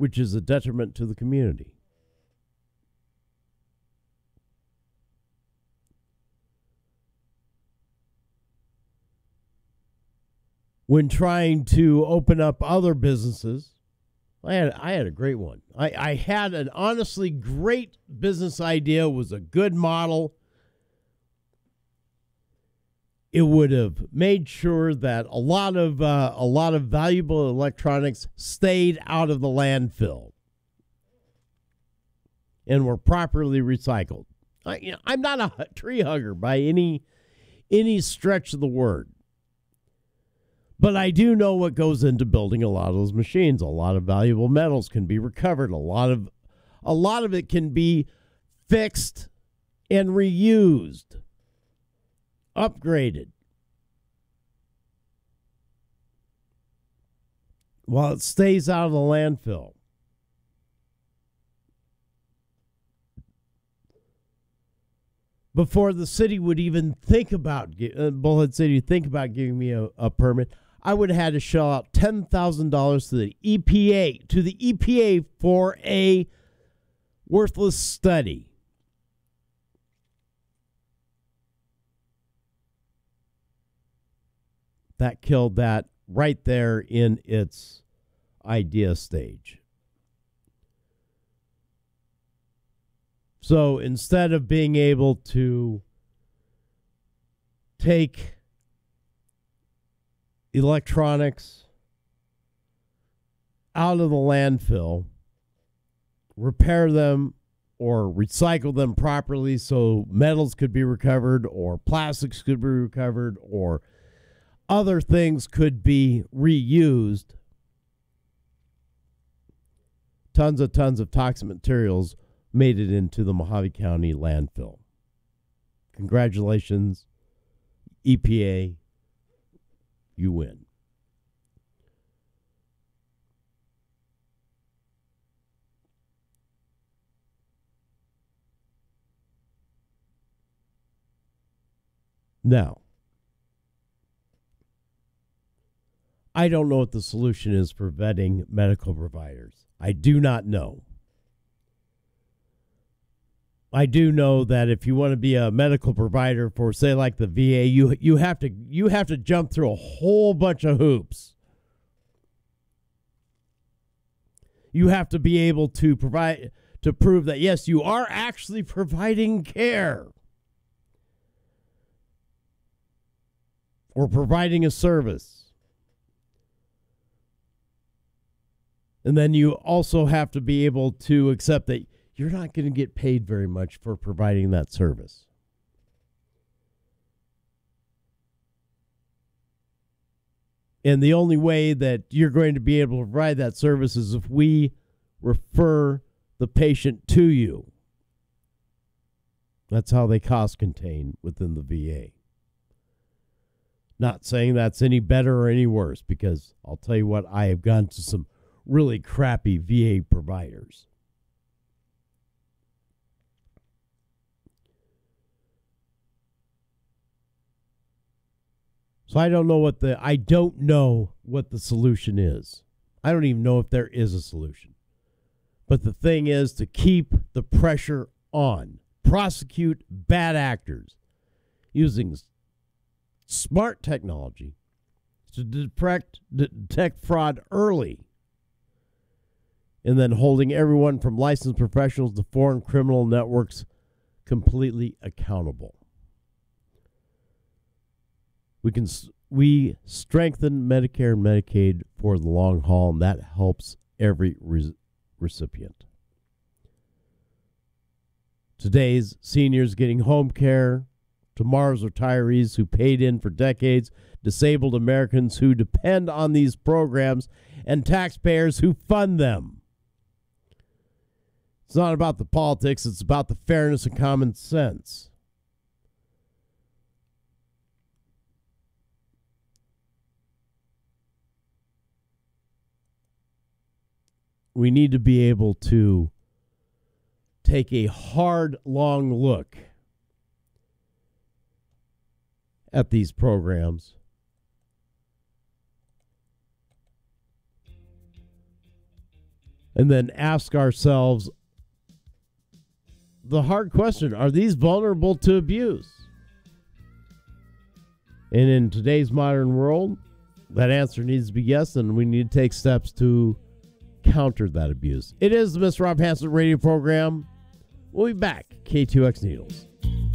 which is a detriment to the community. When trying to open up other businesses, I had a great one. I had an honestly great business idea. It was a good model. It would have made sure that a lot of valuable electronics stayed out of the landfill and were properly recycled. I'm not a tree hugger by any stretch of the word. But I do know what goes into building a lot of those machines. A lot of valuable metals can be recovered. A lot of it can be fixed and reused, upgraded, while it stays out of the landfill. Before the city would even think about, Bullhead City think about giving me a permit, I would have had to shell out $10,000 to the EPA for a worthless study. That killed that right there in its idea stage. So instead of being able to take electronics out of the landfill, repair them or recycle them properly so metals could be recovered or plastics could be recovered or other things could be reused, tons of toxic materials made it into the Mojave County landfill. Congratulations, EPA. You win. Now, I don't know what the solution is for vetting medical providers. I do not know. I do know that if you want to be a medical provider for, say, like the VA, you have to jump through a whole bunch of hoops. You have to be able to prove that, yes, you are actually providing care or providing a service. And then you also have to be able to accept that you're not going to get paid very much for providing that service. And the only way that you're going to be able to provide that service is if we refer the patient to you. That's how they cost contain within the VA. Not saying that's any better or any worse, because I'll tell you what, I have gone to some really crappy VA providers. So I don't know what the solution is. I don't even know if there is a solution. But the thing is to keep the pressure on. Prosecute bad actors using smart technology to detect fraud early, and then holding everyone from licensed professionals to foreign criminal networks completely accountable. We strengthen Medicare and Medicaid for the long haul, and that helps every recipient. Today's seniors getting home care, tomorrow's retirees who paid in for decades, disabled Americans who depend on these programs, and taxpayers who fund them. It's not about the politics, it's about the fairness and common sense. We need to be able to take a hard, long look at these programs and then ask ourselves the hard question, are these vulnerable to abuse? And in today's modern world, that answer needs to be yes, and we need to take steps to counter that abuse. It is the Mr. Rob Hanson radio program. We'll be back. K2X Needles.